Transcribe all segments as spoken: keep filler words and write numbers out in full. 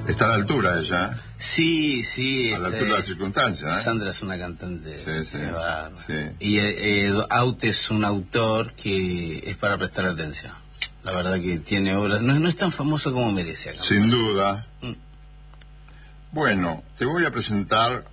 Está a la altura ella. Sí, sí. A la este, altura de las circunstancias. ¿eh? Sandra es una cantante. Sí, sí. sí. Y eh, eh, Aute es un autor que es para prestar atención. La verdad que tiene obras. No, no es tan famoso como merece acá. Sin duda. Mm. Bueno, te voy a presentar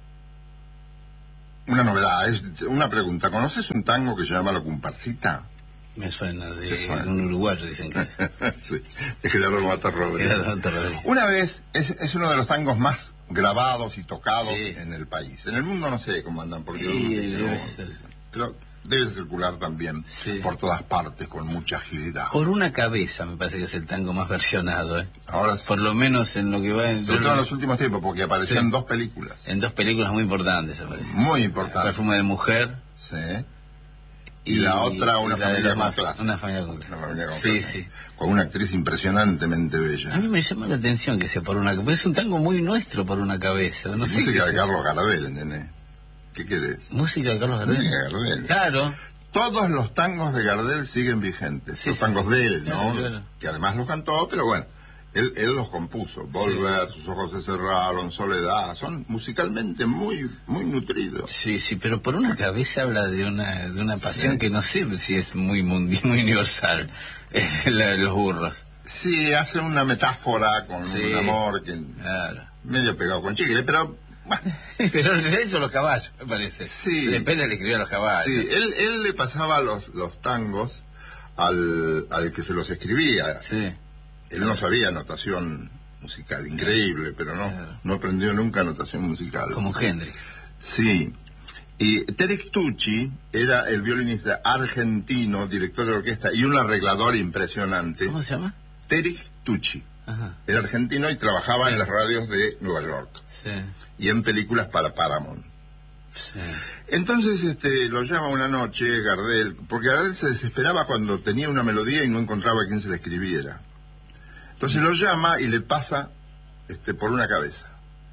una novedad. Es una pregunta. ¿Conoces un tango que se llama La Comparsita? Me suena, de, suena? de un uruguayo dicen que es. Sí, es Gerardo Mata Rodríguez. Una vez, es, es uno de los tangos más grabados y tocados sí. en el país. En el mundo no sé cómo andan, porque sí, no, pero debe circular también sí. por todas partes con mucha agilidad. Por una cabeza me parece que es el tango más versionado, ¿eh? Ahora sí. Por lo menos en lo que va en... Sobre todo en los últimos tiempos, porque apareció sí. en dos películas. En dos películas muy importantes. Muy importantes. Perfume de mujer. Sí. Y, y la otra, una familia con clase. Una familia con clase. Una familia con sí, clase. sí. Con una actriz impresionantemente bella. A mí me llama la atención que sea por una cabeza. Es un tango muy nuestro por una cabeza. No sé música de sea. Carlos Gardel, ¿entendés? ¿Qué querés? Música de Carlos Gardel. Música de Gardel. Claro. Todos los tangos de Gardel siguen vigentes. Sí, los sí, tangos sí. de él, ¿no? Claro, claro. Que además los cantó, pero bueno. Él, él los compuso. Volver, sí. Sus ojos se cerraron, Soledad. Son musicalmente muy muy nutridos. Sí, sí, pero por una cabeza habla de una de una pasión sí. que no sé si es muy mundial, muy universal. La de los burros. Sí, hace una metáfora con sí. un amor que claro. medio pegado con chicle, pero... Bueno. Pero él hizo los caballos, me parece. Sí. Depende le escribió a los caballos. Sí, él, él le pasaba los, los tangos al, al que se los escribía. Sí. Él no sabía notación musical, increíble, pero no, claro. no aprendió nunca notación musical. Como Hendrix. Sí. Y Terek Tucci era el violinista argentino, director de orquesta y un arreglador impresionante. ¿Cómo se llama? Terek Tucci. Ajá. Era argentino y trabajaba sí. en las radios de Nueva York. Sí. Y en películas para Paramount. Sí. Entonces este, lo llama una noche Gardel, porque Gardel se desesperaba cuando tenía una melodía y no encontraba a quien se la escribiera. Entonces lo llama y le pasa este, por una cabeza.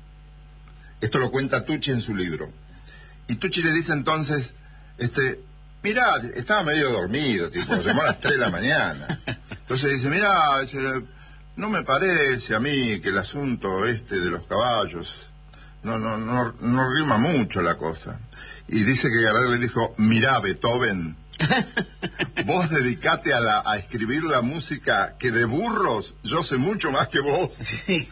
Esto lo cuenta Tucci en su libro. Y Tucci le dice entonces, este, mirá, estaba medio dormido, tipo, lo llamó a las tres de la mañana. Entonces dice, mirá, dice, no me parece a mí que el asunto este de los caballos, no, no, no, no rima mucho la cosa. Y dice que Gardel le dijo, mirá, Beethoven, vos dedicate a, la, a escribir la música que de burros yo sé mucho más que vos. Sí.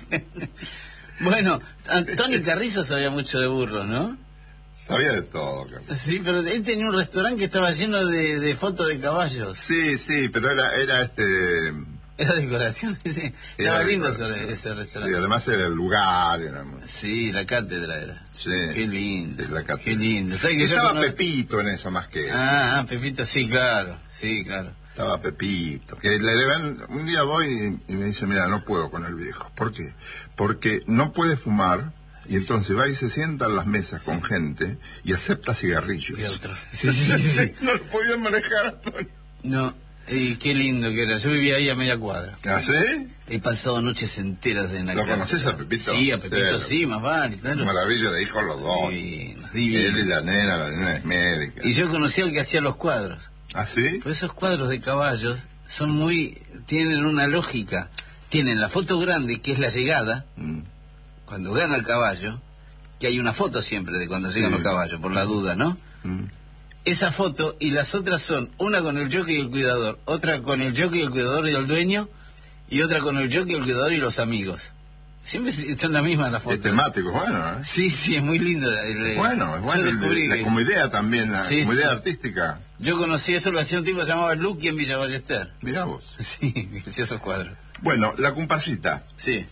Bueno, Antonio Carrizo sabía mucho de burros, ¿no? Sabía de todo, Carrizo. Sí, pero él tenía un restaurante que estaba lleno de, de fotos de caballos. Sí, sí, pero era, era este... Era decoración, sí. Estaba era lindo ese, ese restaurante. Sí, además era el lugar. Era muy... Sí, la cátedra era. Sí. Qué lindo. Sí, la cátedra. Qué lindo. ¿Sabes que estaba yo conozco... Pepito en eso más que... Ah, ah, Pepito, sí, claro. Sí, claro. Estaba Pepito. Que le, le ven... Un día voy y, y me dice, mira, no puedo con el viejo. ¿Por qué? Porque no puede fumar y entonces va y se sienta en las mesas con gente y acepta cigarrillos. Y otros. Sí, sí, sí, sí. No lo podían manejar, Antonio. No. Y qué lindo que era. Yo vivía ahí a media cuadra. ¿Ah, sí? He pasado noches enteras en la ¿Lo casa. conoces a Pepito? Sí, a Pepito sí, sí más vale, claro. Maravilla de hijos los dos. Divino, divino. Él y la nena, la nena es médica. Y yo conocí al que hacía los cuadros. ¿Ah, sí? Pero esos cuadros de caballos son muy... tienen una lógica. Tienen la foto grande, que es la llegada, mm. cuando gana el caballo, que hay una foto siempre de cuando sí. llegan los caballos, por la duda, ¿no? Mm. Esa foto y las otras son una con el jockey y el cuidador, otra con el jockey y el cuidador y el dueño, y otra con el jockey, el cuidador y los amigos. Siempre son las mismas las fotos. Es temático, bueno, ¿eh? Sí, sí, es muy lindo. El, bueno, es bueno. El, la, que... como idea también, la, sí, como idea sí. artística. Yo conocí eso, lo hacía un tipo que se llamaba Lucky en Villa Ballester. Mirá vos. Sí, hacía esos cuadros. Bueno, la comparsita. Sí.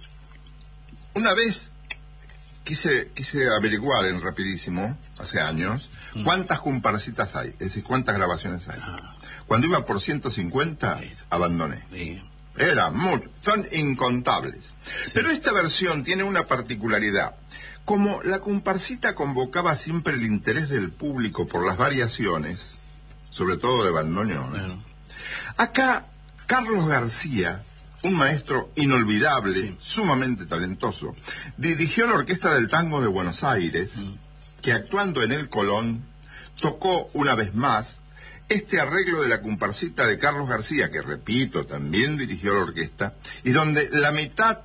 Una vez quise, quise averiguar en rapidísimo, hace años, ¿cuántas comparsitas hay? Es decir, ¿cuántas grabaciones hay? Ah. Cuando iba por ciento cincuenta, sí. abandoné. Sí. Era mucho, son incontables. Sí. Pero esta versión tiene una particularidad. Como la comparsita convocaba siempre el interés del público por las variaciones, sobre todo de bandoneón, bueno. acá Carlos García, un maestro inolvidable, sí. sumamente talentoso, dirigió la Orquesta del Tango de Buenos Aires, mm. que actuando en el Colón, tocó una vez más este arreglo de la comparsita de Carlos García, que repito, también dirigió la orquesta, y donde la mitad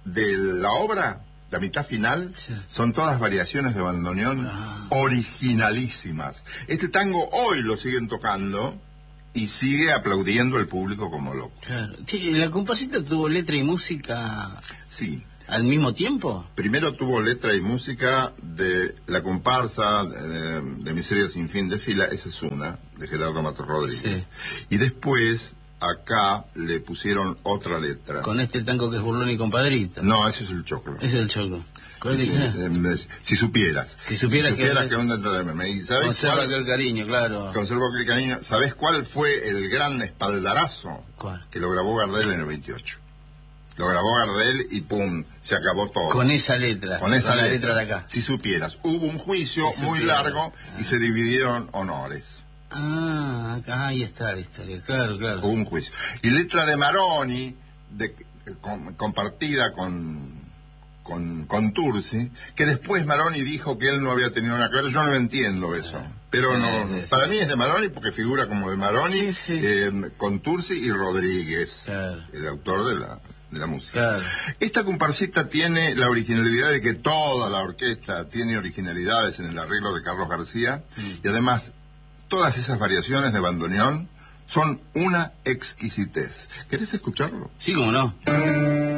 de la obra, la mitad final, sí, son todas variaciones de bandoneón ah. originalísimas. Este tango hoy lo siguen tocando y sigue aplaudiendo el público como loco. Claro. ¿La comparsita tuvo letra y música? Sí. ¿Al mismo tiempo? Primero tuvo letra y música de la comparsa de, de Miseria sin fin de fila, esa es una, de Gerardo Mato Rodríguez. Sí. Y después, acá, le pusieron otra letra. ¿Con este tango que es Burlón y Compadrito? No, ese es el Choclo. Ese es el Choclo. Sí, eh, si supieras. Si supieras, si supieras que... que onda me ¿sabes conserva cuál? aquel cariño, claro. Conserva aquel cariño. ¿Sabés cuál fue el gran espaldarazo? ¿Cuál? Que lo grabó Gardel en el veintiocho. Lo grabó Gardel y pum, se acabó todo. Con esa letra. Con esa con letra. la letra de acá. Si supieras. Hubo un juicio si muy largo ah. y se dividieron honores. Ah, acá, ahí está la historia. Claro, claro. Hubo un juicio. Y letra de Maroni, de, con, compartida con, con, con Tursi, que después Maroni dijo que él no había tenido nada que ver. Yo no entiendo eso. Ah. Pero sí, no, sí, sí. Para mí es de Maroni porque figura como de Maroni, sí, sí. Eh, con Tursi y Rodríguez, claro. El autor de la... de la música. Claro. Esta comparsita tiene la originalidad de que toda la orquesta tiene originalidades en el arreglo de Carlos García mm. y además todas esas variaciones de bandoneón son una exquisitez. ¿Querés escucharlo? Sí, cómo no.